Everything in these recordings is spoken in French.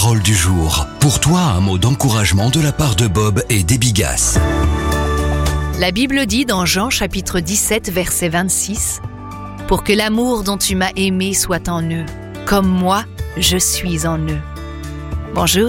parole du jour. Pour toi, un mot d'encouragement de la part de Bob et d'Ebigas. La Bible dit dans Jean chapitre 17, verset 26 « Pour que l'amour dont tu m'as aimé soit en eux, comme moi, je suis en eux. » Bonjour.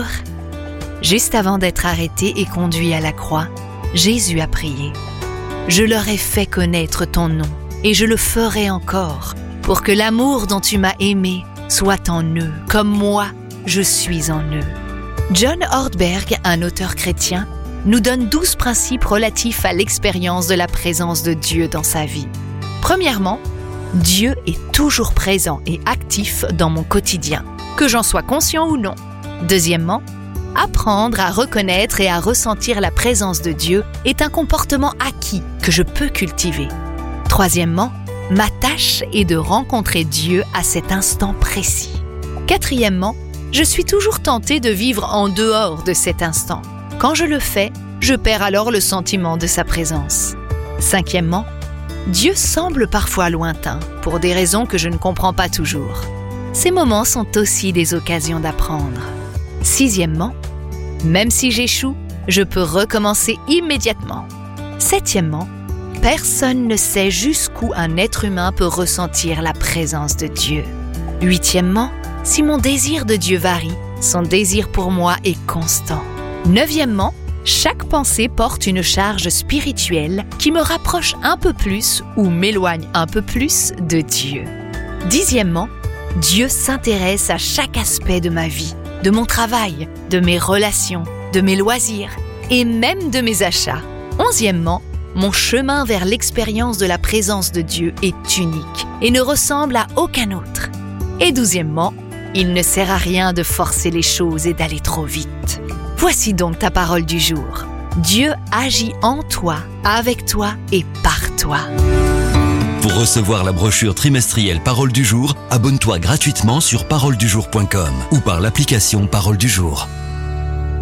Juste avant d'être arrêté et conduit à la croix, Jésus a prié. « Je leur ai fait connaître ton nom, et je le ferai encore, pour que l'amour dont tu m'as aimé soit en eux, comme moi, je suis en eux. » John Ortberg, un auteur chrétien, nous donne 12 principes relatifs à l'expérience de la présence de Dieu dans sa vie. Premièrement, Dieu est toujours présent et actif dans mon quotidien, que j'en sois conscient ou non. Deuxièmement, apprendre à reconnaître et à ressentir la présence de Dieu est un comportement acquis que je peux cultiver. Troisièmement, ma tâche est de rencontrer Dieu à cet instant précis. Quatrièmement, je suis toujours tentée de vivre en dehors de cet instant. Quand je le fais, je perds alors le sentiment de sa présence. Cinquièmement, Dieu semble parfois lointain, pour des raisons que je ne comprends pas toujours. Ces moments sont aussi des occasions d'apprendre. Sixièmement, même si j'échoue, je peux recommencer immédiatement. Septièmement, personne ne sait jusqu'où un être humain peut ressentir la présence de Dieu. Huitièmement, si mon désir de Dieu varie, son désir pour moi est constant. Neuvièmement, chaque pensée porte une charge spirituelle qui me rapproche un peu plus ou m'éloigne un peu plus de Dieu. Dixièmement, Dieu s'intéresse à chaque aspect de ma vie, de mon travail, de mes relations, de mes loisirs et même de mes achats. Onzièmement, mon chemin vers l'expérience de la présence de Dieu est unique et ne ressemble à aucun autre. Et douzièmement, il ne sert à rien de forcer les choses et d'aller trop vite. Voici donc ta parole du jour. Dieu agit en toi, avec toi et par toi. Pour recevoir la brochure trimestrielle Parole du jour, abonne-toi gratuitement sur paroledujour.com ou par l'application Parole du jour.